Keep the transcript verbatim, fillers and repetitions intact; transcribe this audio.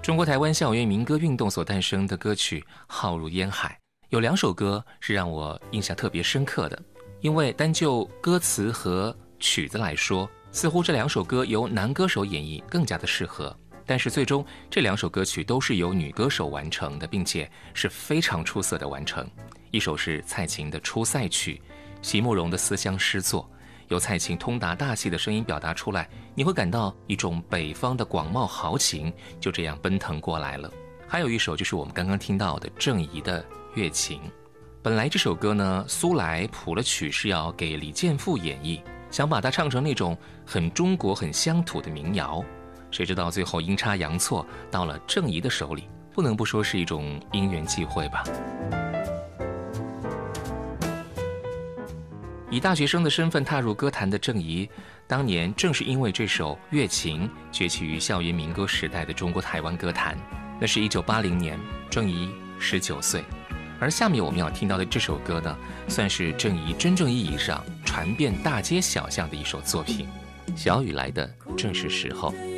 中国台湾校园民歌运动所诞生的歌曲浩如烟海，有两首歌是让我印象特别深刻的，因为单就歌词和曲子来说，似乎这两首歌由男歌手演绎更加的适合，但是最终这两首歌曲都是由女歌手完成的，并且是非常出色的完成。一首是蔡琴的《出塞曲》，席慕容的思乡诗作，由蔡琴通达大气的声音表达出来，你会感到一种北方的广袤豪情就这样奔腾过来了。还有一首就是我们刚刚听到的郑怡的《月情》。本来这首歌呢，苏来谱了曲是要给李健富演绎，想把它唱成那种很中国很乡土的民谣，谁知道最后阴差阳错到了郑怡的手里，不能不说是一种因缘际会吧。以大学生的身份踏入歌坛的郑怡，当年正是因为这首《月情》崛起于校园民歌时代的中国台湾歌坛。那是一九八零年，郑怡十九岁。而下面我们要听到的这首歌呢，算是郑怡真正意义上传遍大街小巷的一首作品。小雨来的正是时候。